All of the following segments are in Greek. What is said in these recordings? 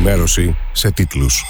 Ενημέρωση σε τίτλους.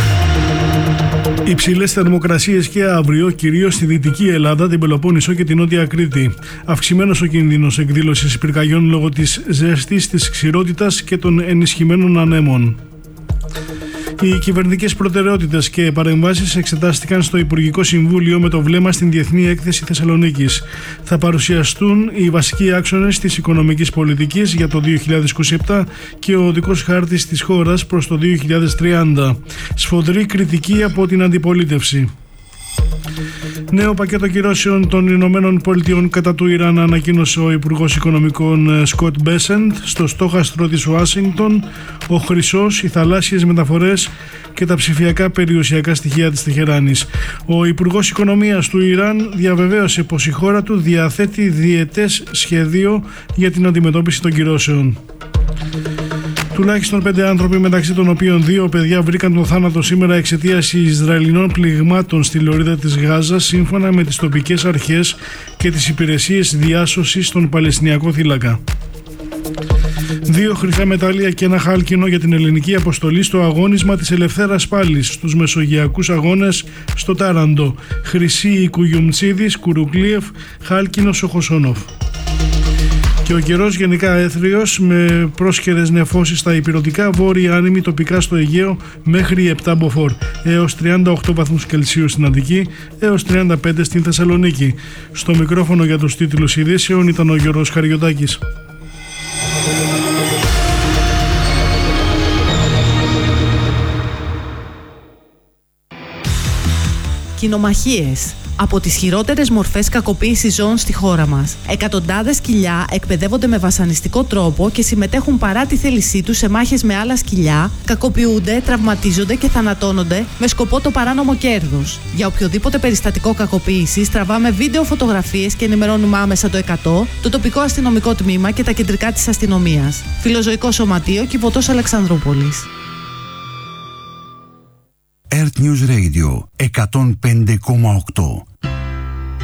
Υψηλές θερμοκρασίες και αύριο, κυρίως στη Δυτική Ελλάδα, την Πελοπόννησο και την Νότια Κρήτη. Αυξημένος ο κίνδυνος εκδήλωσης πυρκαγιών λόγω της ζέστης, της ξηρότητας και των ενισχυμένων ανέμων. Οι κυβερνητικές προτεραιότητες και παρεμβάσεις εξετάστηκαν στο Υπουργικό Συμβούλιο με το βλέμμα στην Διεθνή Έκθεση Θεσσαλονίκης. Θα παρουσιαστούν οι βασικοί άξονες της οικονομικής πολιτικής για το 2027 και ο οδικός χάρτης της χώρας προς το 2030. Σφοδρή κριτική από την αντιπολίτευση. Νέο πακέτο κυρώσεων των Ηνωμένων Πολιτειών κατά του Ιράν ανακοίνωσε ο Υπουργός Οικονομικών Σκοτ Μπέσεντ στο στόχαστρο της Ουάσιγκτον. Ο χρυσός, οι θαλάσσιες μεταφορές και τα ψηφιακά περιουσιακά στοιχεία της Τεχεράνης. Ο Υπουργός Οικονομίας του Ιράν διαβεβαίωσε πως η χώρα του διαθέτει διετές σχέδιο για την αντιμετώπιση των κυρώσεων. Τουλάχιστον 5 άνθρωποι, μεταξύ των οποίων 2 παιδιά, βρήκαν τον θάνατο σήμερα εξαιτίας Ισραηλινών πληγμάτων στη λωρίδα της Γάζας, σύμφωνα με τις τοπικές αρχές και τις υπηρεσίες διάσωσης στον Παλαιστινιακό θύλακα. 2 χρυσά μετάλλια και ένα χάλκινο για την ελληνική αποστολή στο αγώνισμα της Ελευθέρας Πάλης στους Μεσογειακούς Αγώνες στο Τάραντο. Χρυσή η Κουγιουμτσίδης, Κουρουκλίεφ, χάλκινος ο Χωσόνοφ. Και ο καιρός γενικά έθριος με πρόσκαιρες νεφώσεις στα ηπειρωτικά, βόρεια άνεμη τοπικά στο Αιγαίο μέχρι 7 μποφόρ, έως 38 βαθμούς Κελσίου στην Αττική, έως 35 στην Θεσσαλονίκη. Στο μικρόφωνο για τους τίτλους ειδήσεων ήταν ο Γιώργος Χαριωτάκης. Κοινομαχίες. Από τις χειρότερες μορφές κακοποίησης ζώων στη χώρα μας. Εκατοντάδες σκυλιά εκπαιδεύονται με βασανιστικό τρόπο και συμμετέχουν παρά τη θέλησή τους σε μάχες με άλλα σκυλιά, κακοποιούνται, τραυματίζονται και θανατώνονται με σκοπό το παράνομο κέρδος. Για οποιοδήποτε περιστατικό κακοποίησης τραβάμε βίντεο, φωτογραφίες και ενημερώνουμε άμεσα το 100, το τοπικό αστυνομικό τμήμα και τα κεντρικά της αστυνομίας. Φιλοζωικό Σωματείο, Κιβωτός Αλεξανδρούπολης. Earth News Radio 105,8